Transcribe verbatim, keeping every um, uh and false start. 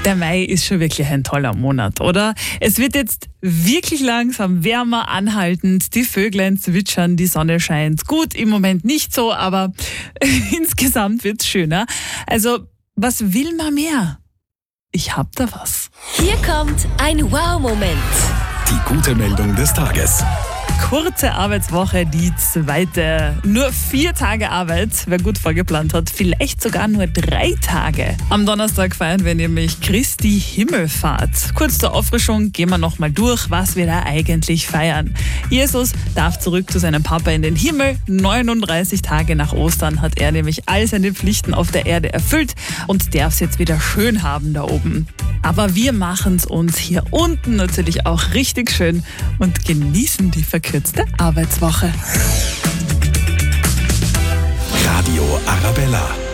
Der Mai ist schon wirklich ein toller Monat, oder? Es wird jetzt wirklich langsam wärmer, anhaltend, die Vöglein zwitschern, die Sonne scheint. Gut, im Moment nicht so, aber insgesamt wird's schöner. Also, was will man mehr? Ich hab da was. Hier kommt ein Wow-Moment. Die gute Meldung des Tages. Kurze Arbeitswoche, die zweite. Nur vier Tage Arbeit, wer gut vorgeplant hat, vielleicht sogar nur drei Tage. Am Donnerstag feiern wir nämlich Christi Himmelfahrt. Kurz zur Auffrischung gehen wir nochmal durch, was wir da eigentlich feiern. Jesus darf zurück zu seinem Papa in den Himmel. neununddreißig Tage nach Ostern hat er nämlich all seine Pflichten auf der Erde erfüllt und darf es jetzt wieder schön haben da oben. Aber wir machen es uns hier unten natürlich auch richtig schön und genießen die verkürzte Arbeitswoche. Radio Arabella.